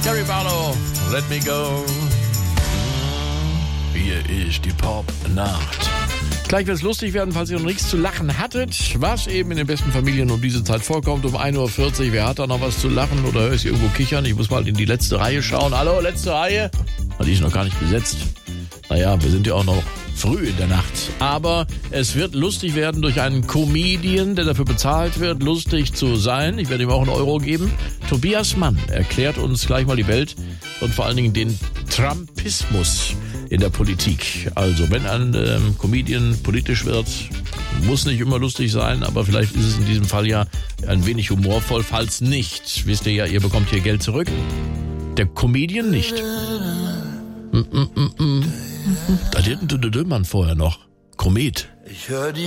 Terry Barlow, Let Me Go. Hier ist die Pop-Nacht. Gleich wird es lustig werden, falls ihr noch nichts zu lachen hattet, was eben in den besten Familien um diese Zeit vorkommt, um 1.40 Uhr. Wer hat da noch was zu lachen oder höre ich irgendwo kichern? Ich muss mal in die letzte Reihe schauen. Hallo, letzte Reihe? Die ist noch gar nicht besetzt. Naja, wir sind ja auch noch früh in der Nacht. Aber es wird lustig werden durch einen Comedian, der dafür bezahlt wird, lustig zu sein. Ich werde ihm auch einen Euro geben. Tobias Mann erklärt uns gleich mal die Welt und vor allen Dingen den Trumpismus in der Politik. Also, wenn ein Comedian politisch wird, muss nicht immer lustig sein, aber vielleicht ist es in diesem Fall ja ein wenig humorvoll. Falls nicht, wisst ihr ja, ihr bekommt hier Geld zurück. Der Comedian nicht. Da hätten man vorher noch. Komet. Ich höre die